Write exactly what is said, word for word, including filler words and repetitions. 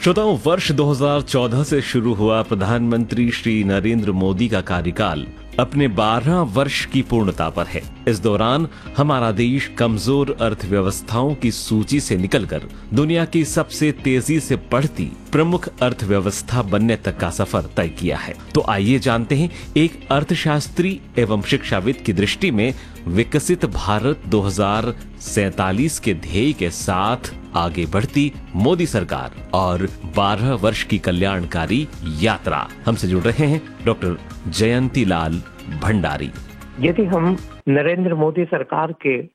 श्रोताओं, वर्ष दो हज़ार चौदह से शुरू हुआ प्रधानमंत्री श्री नरेंद्र मोदी का कार्यकाल अपने बारह वर्ष की पूर्णता पर है। इस दौरान हमारा देश कमजोर अर्थव्यवस्थाओं की सूची से निकलकर दुनिया की सबसे तेजी से बढ़ती प्रमुख अर्थव्यवस्था बनने तक का सफर तय किया है। तो आइए जानते हैं एक अर्थशास्त्री एवं शिक्षाविद की दृष्टि में विकसित भारत दो हज़ार सैतालीस के ध्येय के साथ आगे बढ़ती मोदी सरकार और बारह वर्ष की कल्याणकारी यात्रा। हमसे जुड़ रहे हैं डॉक्टर जयंती लाल भंडारी। यदि हम नरेंद्र मोदी सरकार के